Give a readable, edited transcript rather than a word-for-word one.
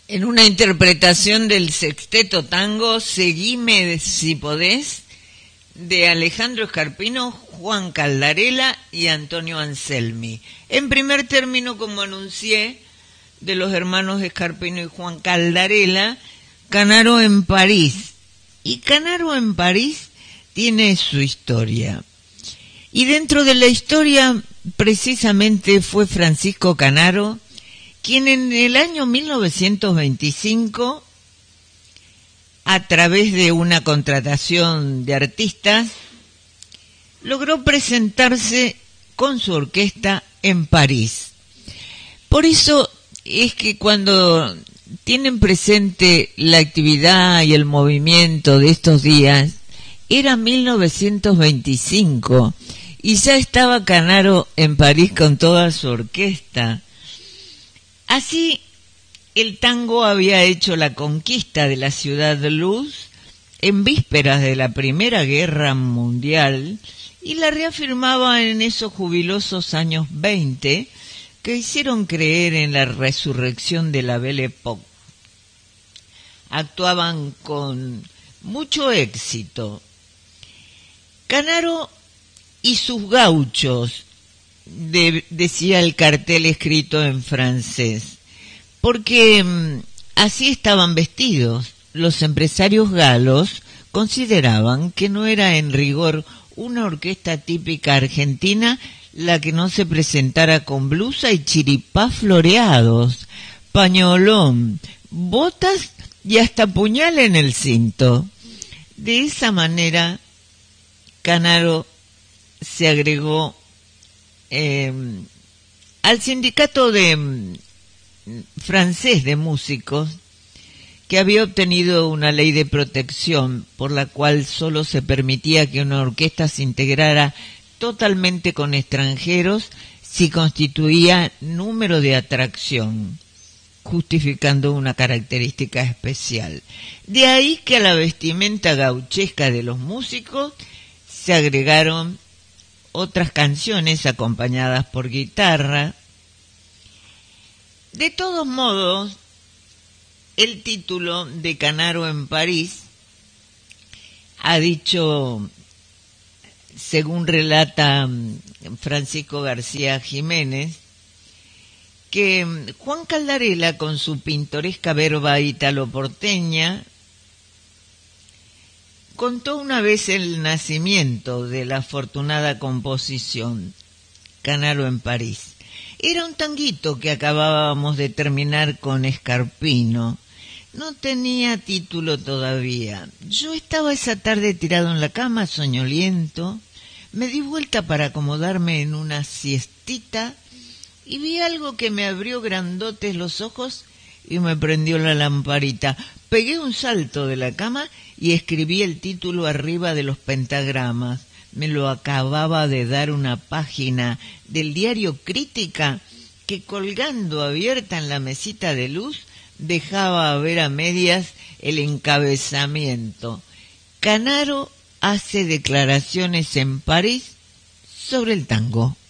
En una interpretación del sexteto tango Seguime si podés, de Alejandro Scarpino, Juan Caldarela y Antonio Anselmi. En primer término, como anuncié, de los hermanos Scarpino y Juan Caldarela, Canaro en París. Y Canaro en París tiene su historia. Y dentro de la historia, precisamente fue Francisco Canaro, quien en el año 1925, a través de una contratación de artistas, logró presentarse con su orquesta en París. Por eso es que cuando tienen presente la actividad y el movimiento de estos días, era 1925 y ya estaba Canaro en París con toda su orquesta. Así, el tango había hecho la conquista de la Ciudad de Luz en vísperas de la Primera Guerra Mundial y la reafirmaba en esos jubilosos años 20 que hicieron creer en la resurrección de la Belle Époque. Actuaban con mucho éxito. Canaro y sus gauchos, decía el cartel escrito en francés, porque así estaban vestidos. Los empresarios galos consideraban que no era en rigor una orquesta típica argentina la que no se presentara con blusa y chiripá floreados, pañolón, botas y hasta puñal en el cinto. De esa manera, Canaro se agregó al sindicato francés de músicos, que había obtenido una ley de protección por la cual solo se permitía que una orquesta se integrara totalmente con extranjeros si constituía número de atracción, justificando una característica especial. De ahí que a la vestimenta gauchesca de los músicos se agregaron otras canciones acompañadas por guitarra. De todos modos, el título de Canaro en París ha dicho, según relata Francisco García Jiménez, que Juan Caldarela, con su pintoresca verba italo-porteña, contó una vez el nacimiento de la afortunada composición Canaro en París. Era un tanguito que acabábamos de terminar con Scarpino. No tenía título todavía. Yo estaba esa tarde tirado en la cama, soñoliento. Me di vuelta para acomodarme en una siestita y vi algo que me abrió grandotes los ojos y me prendió la lamparita. Pegué un salto de la cama y escribí el título arriba de los pentagramas. Me lo acababa de dar una página del diario Crítica que, colgando abierta en la mesita de luz, dejaba ver a medias el encabezamiento. Canaro hace declaraciones en París sobre el tango.